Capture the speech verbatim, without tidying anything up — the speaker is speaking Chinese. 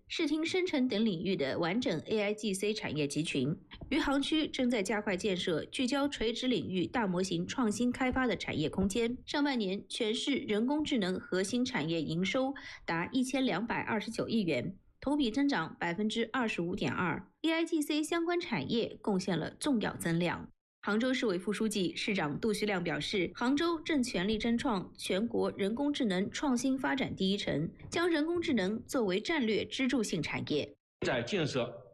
视听生成等领域的完整 A I G C 产业集群。余杭区正在加快建设聚焦垂直领域大模型创新开发的产业空间。上半年，全市人工智能核心产业营收达一千两百二十九亿元，同比增长百分之二十五点二。A I G C 相关产业贡献了重要增量。杭州市委副书记、市长杜旭亮表示，杭州正全力争创全国人工智能创新发展第一城，将人工智能作为战略支柱性产业。 在建设